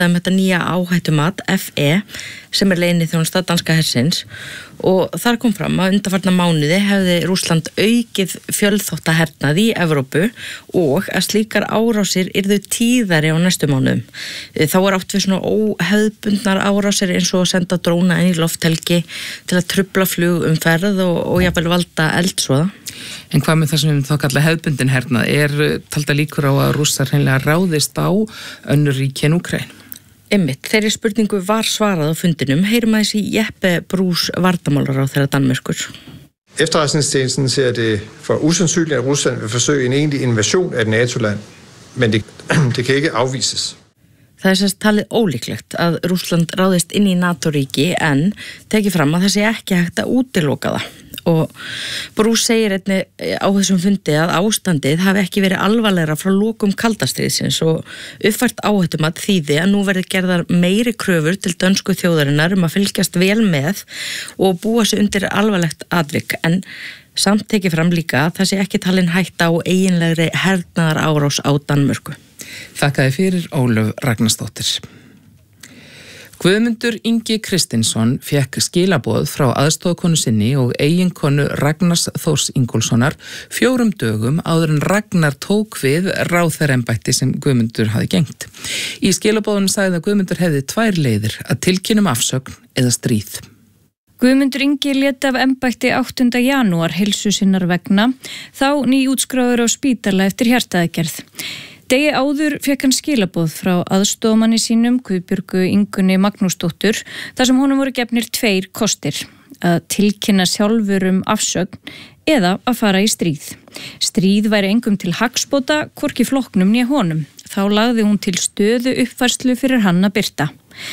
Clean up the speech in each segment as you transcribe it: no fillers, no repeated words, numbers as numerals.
þetta nýja áhættumat FE sem leyniþjónusta danska hersins og þar kom fram að undanfarna mánuði hefði Rússland aukið fjölþáttahernað í Evrópu og að slíkar árásir yrðu tíðari á næstu mánuðum. Þá átt við svona óhefðbundnar árásir eins og að senda dróna inn í lofthelgi til að trufla flugumferð og jafnvel valda eldsvoða. En hvað með það sem við þá kalla hefðbundin hernað, talda líkur á að Rússar hreinlega ráðist á önnur ríki en Úkraínu? Einmitt, þeirri spurningu var svarað á fundinum. Heyrum aðeins í Jeppe Bruus vardamálaráðherra Danmerkur. Efterretningstjenesten ser det for usandsynligt, at Rusland vil forsøge en egentlig invasion af et NATO-land, men det kan ikke afvises. Það sérst talið ólíklegt að Rússland ráðist inn í NATO-ríki en tekið fram að það sé ekki hægt að útiloka það. Og Bruus segir einnig á þessum fundi að ástandið hafi ekki verið alvarlegra frá lokum kaldastríðsins og uppfært áhættumat þýði að nú verði gerðar meiri kröfur til dönsku þjóðarinnar að fylgjast vel með og búa sig undir alvarlegt atvik en samt tekið fram líka að það sé ekki talin hætta á eiginlegri hernaðar árás á Danmörku. Þakkaði fyrir Ólöf Ragnarsdóttir. Guðmundur Ingi Kristinsson fékk skilaboð frá aðstofakonu sinni og eiginkonu Ragnars Þórs Ingólfssonar 4 dögum áður en Ragnar tók við ráðherraembætti sem Guðmundur hafði gegnt. Í skilaboðunum sagði að Guðmundur hefði 2 leiðir að tilkynna afsögn eða stríð. Guðmundur Ingi lét af embætti 8. janúar heilsu sinnar vegna, þá nýútskráður á spítala eftir hjartaaðgerð. Degi áður fékk hann skilaboð frá aðstoðamanni sínum, Guðbjörgu Ingunni Magnúsdóttur, þar sem honum voru gefnir 2 kostir, að tilkynna sjálfur afsögn eða að fara í stríð. Stríð væri engum til hagsbóta, hvorki flokknum né honum. Þá lagði hún til stöðu uppfærslu fyrir hann að birta.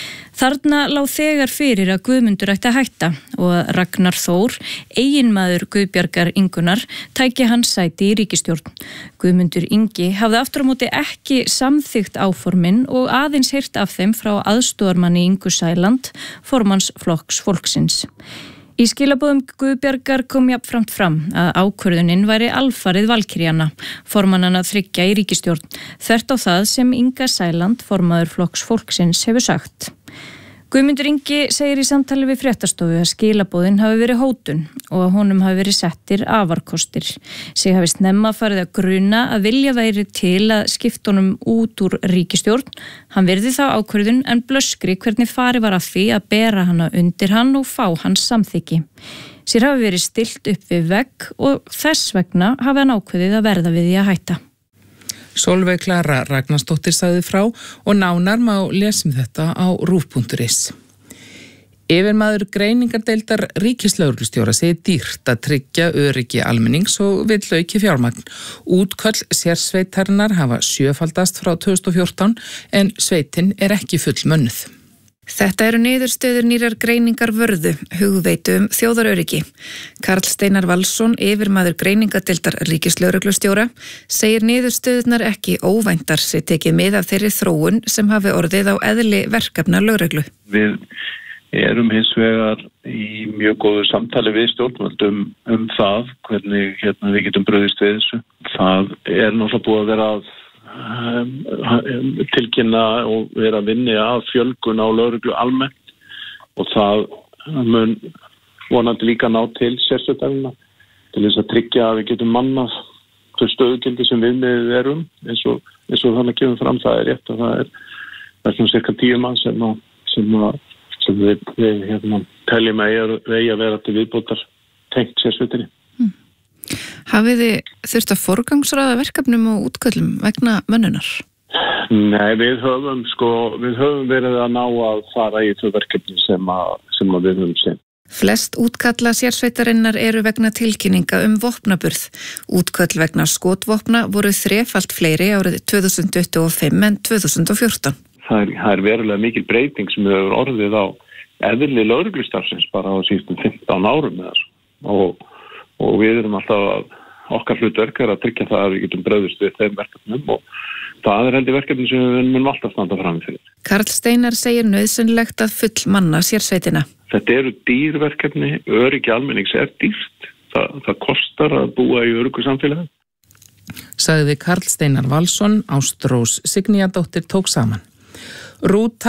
Þarna lá þegar fyrir að Guðmundur ætti að hætta og að Ragnar Þór, eiginmaður Guðbjargar Ingunnar, tæki hans sæti í ríkisstjórn. Guðmundur Ingi hafði aftur á móti ekki samþykkt áformin og aðeins heyrt af þeim frá aðstoðarmanni Ingu Sæland, formanns Flokks Fólksins. Í skilaboðum Guðbjargar kom jafnframt fram að ákvörðunin væri alfarið valkyrjana, formannanna 3 í ríkisstjórn, þvert á það sem Inga Sæland, formaður Flokks Fólksins, hefur sagt. Guðmundur Ingi segir í samtali við fréttastofu að skilaboðin hafi verið hótun og að honum hafi verið settir afarkostir. Sig hafi snemma farið að gruna að vilja væri til að skipta honum út úr ríkisstjórn. Hann virði þá ákvörðun en blöskri hvernig farið var að því að bera hana undir hann og fá hans samþykki. Sér hafi verið stillt upp við vegg og þess vegna hafi hann ákveðið að verða við því að hætta. Sólveig Klara Ragnarsdóttir sagði frá og nánar má lesum þetta á rúv.is. Yfirmaður greiningardeildar ríkislögreglustjóra segir dýrt að tryggja öryggi almennings og vill auki fjármagn. Útköll sérsveitarinnar hafa 7-faldast frá 2014 en sveitin ekki fullmönnuð. Þetta eru niðurstöður nýrar greiningar Vörðu, hugveitu þjóðaröryggi. Karl Steinar Valsson, yfirmaður greiningadeildar ríkislögreglustjóra, segir niðurstöðurnar ekki óvæntar sig tekið mið af þeirri þróun sem hafi orðið á eðli verkefna lögreglu. Við erum hins vegar í mjög góðu samtali við stjórnvöldum það hvernig við getum brugðist við þessu. Það náttúrulega búið að vera tilkynna og vera að vinna að fjölgun á lögreglu almennt og það mun vonandi líka ná til sérsveitarina til þess að tryggja að við getum mannað þau stöðugildi sem viðmiðið erum eins og þannig að gefum fram það rétt að það er svona cirka 10 mann sem við teljum að vera til viðbótar tengt sérsveitinni. Hafið þið þurft að forgangsraða verkefnum og útköllum vegna mönnunar? Nei, við höfum verið að ná að fara í þau verkefni sem við höfum sinn. Flest útkalla sérsveitarinnar eru vegna tilkynninga vopnaburð. Útköll vegna skotvopna voru 3-falt fleiri árið 2025 en 2014. Það er verulega mikil breyting sem hefur orðið á eðli lögreglustarfsins bara á síðustu 15 árum með þessu og við erum alltaf okkar hlutverk að tryggja það að við getum bröðust við þeim verkefnum og það heldur verkefni sem við munum alltaf standa fram fyrir. Karl Steinar segir nauðsynlegt að fullmanna sérsveitina. Þetta eru dýrverkefni, öryggi almennings dýrt. Það kostar að búa í öruggu samfélagi. Sagði Karl Steinar Valsson, Ástrós Signýjadóttir tók saman. Rúta